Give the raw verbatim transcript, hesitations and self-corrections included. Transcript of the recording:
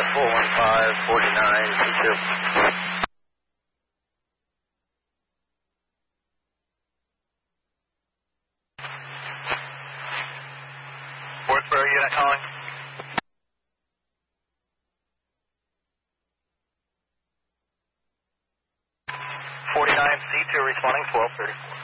to four one five, forty-nine, C two. Wardsboro unit calling. forty-nine, C two responding, twelve thirty-four.